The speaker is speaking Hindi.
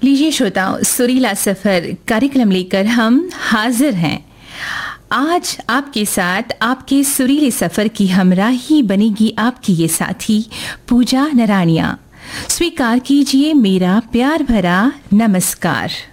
लीजिए श्रोताओं, सुरीला सफर कार्यक्रम लेकर हम हाजिर हैं। आज आपके साथ आपके सुरीले सफर की हमराही बनेगी आपकी ये साथी पूजा नरानिया। स्वीकार कीजिए मेरा प्यार भरा नमस्कार।